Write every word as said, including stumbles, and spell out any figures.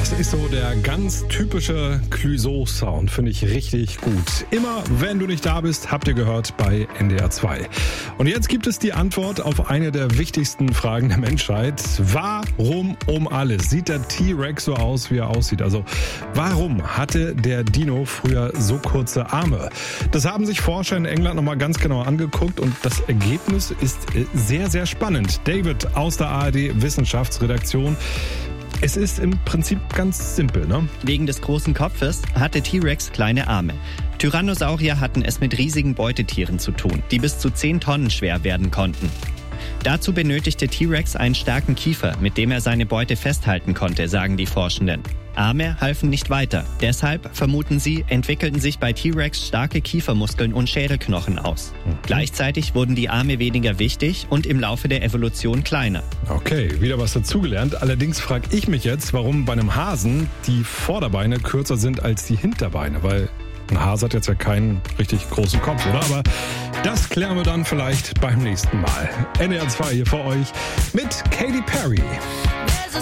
Das ist so der ganz typische Clouseau-Sound, finde ich richtig gut. Immer, wenn du nicht da bist, habt ihr gehört bei N D R zwei. Und jetzt gibt es die Antwort auf eine der wichtigsten Fragen der Menschheit. Warum um alles sieht der T-Rex so aus, wie er aussieht? Also, warum hatte der Dino früher so kurze Arme? Das haben sich Forscher in England nochmal ganz genau angeguckt und das Ergebnis ist sehr, sehr spannend. David aus der A R D-Wissenschaftsredaktion. Es ist im Prinzip ganz simpel, ne? Wegen des großen Kopfes hatte T-Rex kleine Arme. Tyrannosaurier hatten es mit riesigen Beutetieren zu tun, die bis zu zehn Tonnen schwer werden konnten. Dazu benötigte T-Rex einen starken Kiefer, mit dem er seine Beute festhalten konnte, sagen die Forschenden. Arme halfen nicht weiter. Deshalb, vermuten sie, entwickelten sich bei T-Rex starke Kiefermuskeln und Schädelknochen aus. Mhm. Gleichzeitig wurden die Arme weniger wichtig und im Laufe der Evolution kleiner. Okay, wieder was dazugelernt. Allerdings frage ich mich jetzt, warum bei einem Hasen die Vorderbeine kürzer sind als die Hinterbeine, weil ein Hase hat jetzt ja keinen richtig großen Kopf, oder? Aber das klären wir dann vielleicht beim nächsten Mal. N D R zwei hier für euch mit Katy Perry.